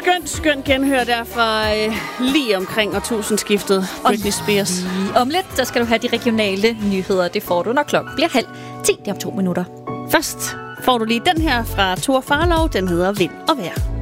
Skønt genhør derfra lige omkring årtusindskiftet. Britney Spears. Om lidt, der skal du have de regionale nyheder. Det får du, når klokken bliver 9:30. Det er om 2 minutter. Først får du lige den her fra Thor Farlov. Den hedder Vind og Vejr.